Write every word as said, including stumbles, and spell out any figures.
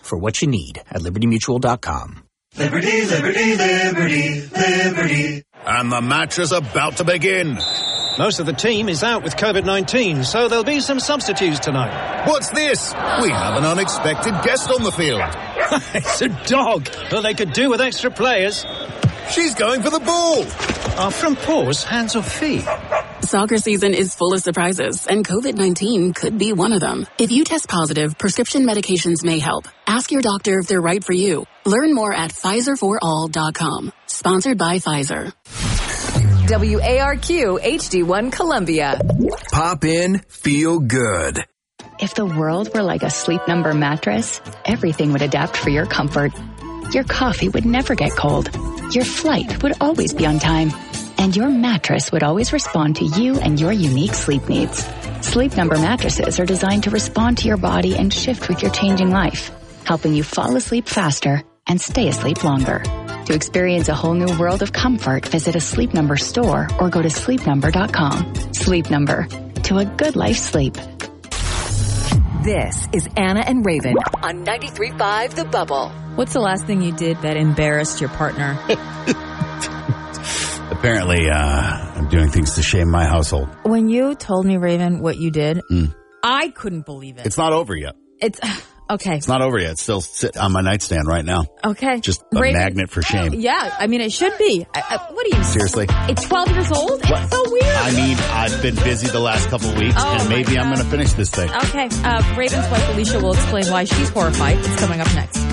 for what you need at liberty mutual dot com. Liberty, liberty, liberty, liberty. And the match is about to begin. Most of the team is out with COVID nineteen, so there'll be some substitutes tonight. What's this? We have an unexpected guest on the field. It's a dog. Well, they could do with extra players. She's going for the ball. Are front paws hands or feet? Soccer season is full of surprises, and COVID nineteen could be one of them. If you test positive, prescription medications may help. Ask your doctor if they're right for you. Learn more at Pfizer for all dot com. Sponsored by Pfizer. W A R Q H D one Columbia. Pop in, feel good. If the world were like a Sleep Number mattress, everything would adapt for your comfort. Your coffee would never get cold. Your flight would always be on time. And your mattress would always respond to you and your unique sleep needs. Sleep Number mattresses are designed to respond to your body and shift with your changing life, helping you fall asleep faster and stay asleep longer. To experience a whole new world of comfort, visit a Sleep Number store or go to sleep number dot com. Sleep Number. To a good life sleep. This is Anna and Raven on ninety-three point five The Bubble. What's the last thing you did that embarrassed your partner? Apparently, uh, I'm doing things to shame my household. When you told me, Raven, what you did, mm. I couldn't believe it. It's not over yet. It's... Okay. It's not over yet. It's still sit on my nightstand right now. Okay. Just a Raven, magnet for shame. Yeah, I mean, it should be. I, I, what are you? Seriously? It's twelve years old? What? It's so weird. I mean, I've been busy the last couple of weeks, oh and maybe I'm going to finish this thing. Okay. Uh, Raven's wife, Alicia, will explain why she's horrified. It's coming up next.